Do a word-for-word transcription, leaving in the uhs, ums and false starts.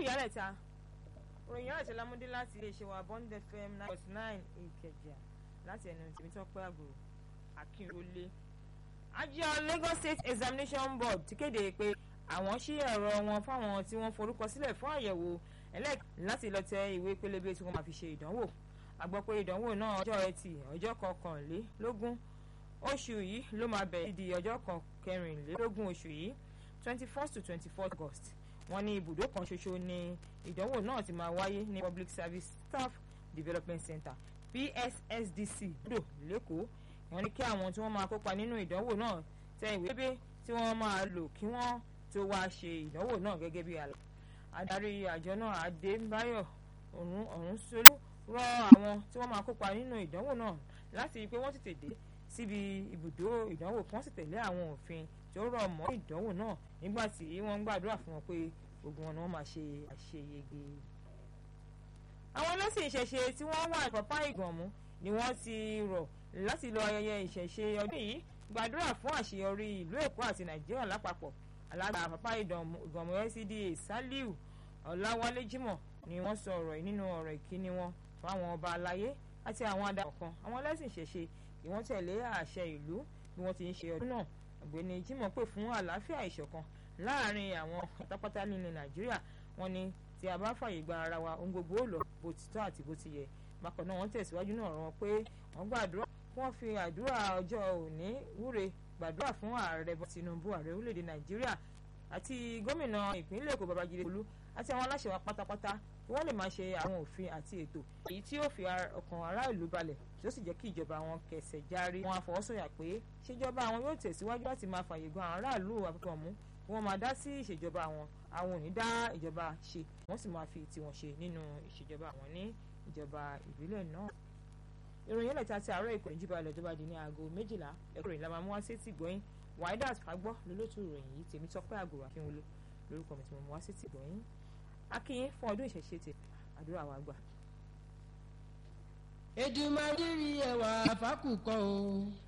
ìyálẹ̀ta ròyìn àti lámúdé láti iléeṣẹ́ wa Bond F M nine point nine Ìkẹjà láti ẹnu Tèmítọ́pẹ́ Àgòrò Akínrólé. Àjọ Lagos State Examination Board ti kéde pé àwọn ṣí ẹ̀rọ wọn fáwọn tí wọ́n forúkọ sílẹ̀ fún àyẹ̀wò ẹlẹ́ẹ̀kejì láti lọ tẹ ìwé pélébé tí wọ́n máa fi ṣe ìdánwò. A gbọ́ pé ìdánwò náà ọjọ́ ẹtì ọjọ́ kọkànlélógún oṣù yìí ló máa bẹ̀rẹ̀ di ọjọ́ kẹrìnlélógún oṣù yìí twenty first to twenty fourth August. Wọ́n ní ibùdó kan ṣoṣo ni ìdánwò náà ti máa wáyé ní Public Service Staff Development Center P S S D C lódò lẹ́kọ̀ọ́. Wọ́n ní kí àwọn tí wọ́n máa kópa nínú ìdánwò náà tẹ ìwé pélébé tí wọ́n máa lò kí wọ́n tó wá ṣe ìdánwò náà gẹ́gẹ́ bí àlọ́. Adarí àjọ náà Adébáyọ̀ Ọ̀rúnṣolú rọ àwọn tí wọ́n máa kópa nínú ìdánwò náà láti rí i pé wọ́n tètè dé síbi ibùdó ìdánwò kan sì tẹ̀lé àwọn òfin tí ó rọ̀ mọ́ ìdánwò náà nígbà tí wọ́n ń gbàdúrà fún wọn pé gbogbo wọn ni wọ́n máa ṣe àṣeyege. Àwọn ẹlẹ́sìn ìṣẹ̀ṣe tí wọ́n wà Ìpápá Ìgànmú ni wọ́n ti rọ̀ láti lọ ayẹyẹ ìṣẹ̀ṣe ọdún yìí gbàdúrà fún àṣeyọrí ìlú Èkó àti Nàìjíríà lápapọ̀. Alága Ìpápá Ìgànmú L C D A Saliu Ọláwálé Jímọ̀ ni wọ́n sọ ọ̀rọ̀ yìí nínú ọ̀rọ̀ ìkíni wọn fún àwọn ọba aláyé àti àwọn adarí kan àwọn ẹlẹ́sìn ìṣẹ̀ṣe kí wọ́n tẹ̀lé àṣẹ ìlú bí wọ́n ti ń ṣe ọdún náà. Ọ̀gbẹ́ni Jímọ̀ pè fún àlàáfíà ìṣọ̀kan láàrin àwọn pátápátá nílẹ̀ Nàìjíríà. Wọ́n ní tí a bá fàyè gba ara wa ohun gbogbo ó lọ bó ti tọ́ àti bó ti yẹ. Bákan náà wọ́n tẹ̀síwájú náà rán wọn pé wọ́n gbàdúrà kí wọ́n fi àdúrà ọjọ́ òní wúre gbàdúrà fún ààrẹ Tinubu ààrẹ orílẹ̀-èdè Nàìjíríà àti gómìnà ìpínlẹ̀ Èkó Babájídé Olú àti àwọn aláṣẹ wa pátápátá kí wọ́n lè máa ṣe àwọn òfin àti ètò èyí tí ó fi ọkàn ará ìlú balẹ̀ tí ó sì jẹ́ kí ìjọba wọn kẹsẹ̀ járí. Wọ́n àfọwọ́sọ̀yà pé ṣèjọba àwọn yóò tẹ̀síwájú láti máa fààyè gba àwọn aráàlú àpapọ̀ mú kí wọ́n máa dá sí ìṣèjọba àwọn àwọn ò ní dá ìjọba ṣe wọ́n sì máa fi tiwọn ṣe nínú ìṣèjọba àwọn ní ìjọba ìbílẹ̀ náà. Ìròyìn ẹlẹ́ta ti àárọ̀ ìkọ̀ ìjìbá ilẹ̀ tó bá di ní aago méjìlá ẹ̀kọ́ ìrìn lámà mú wá sí ti gbọ́yìn Waidat Fagbọ́ lólótú ìròyìn yìí Tèmítọ́pẹ́ Àgòrò Akínwolé lórúkọ mi tí mo mú wá sí ti gbọ́yìn. Akínyìn fún ọdún ìṣẹ̀ṣe ti àdúrà wa gbà. Èdùmàrè rí ẹwà fákùkọ o.